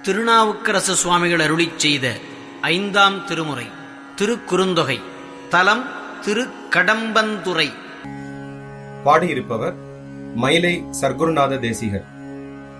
திருநாவுக்கரசு சுவாமிகள் அருளிச் செய்த 5ஆம் திருமுறை திருக்குறுந்தொகை. தலம் திருக்கடம்பந்துறை. பாடியிருப்பவர் மயிலை சர்க்குருநாத தேசிகர்.